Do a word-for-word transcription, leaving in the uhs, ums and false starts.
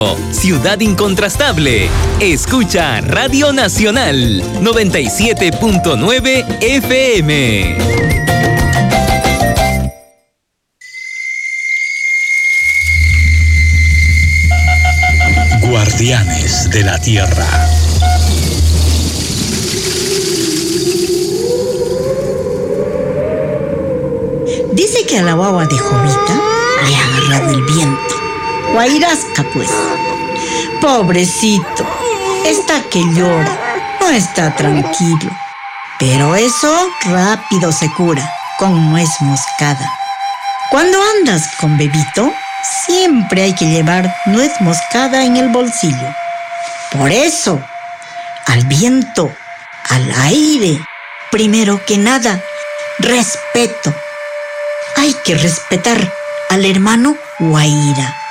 Ciudad incontrastable. Escucha Radio Nacional noventa y siete punto nueve F M. Guardianes de la Tierra. Dice que a la guagua de Jovita le ha agarrado el viento. Guairasca, pues. Pobrecito. Está que llora. No está tranquilo. Pero eso rápido se cura con nuez moscada. Cuando andas con bebito, siempre hay que llevar nuez moscada en el bolsillo. Por eso, al viento, al aire, primero que nada, respeto. Hay que respetar al hermano Guaira.